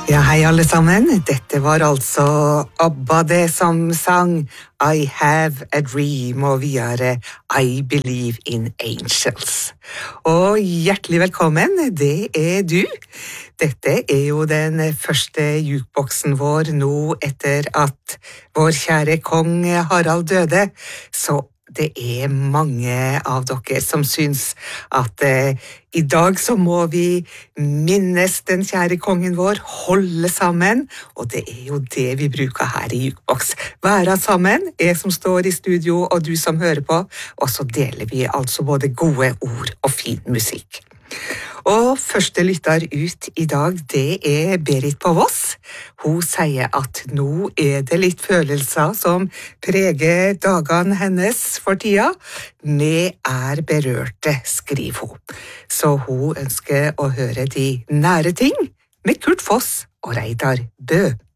Ja, hei alle sammen. Dette var altså ABBA det som sang I have a dream, og vi er I believe in angels. Og hjertelig velkommen, det er du. Dette er jo den første jukeboksen vår nå etter at vår kjære kong Harald døde, så det er mange av dere som syns at i dag så må vi minnes den kjære kongen vår, holde sammen, og det er jo det vi bruker her i Jukebox. Være sammen, jeg som står i studio og du som hører på, og så deler vi altså både gode ord og fin musikk. Og første lytter ut i dag, det er Berit på Voss. Hun sier at nå er det litt følelser som preger dagene hennes for tida. Vi er berørte, skriver hun. Så hun ønsker å høre de nære ting med Kurt Foss og Reidar Bø.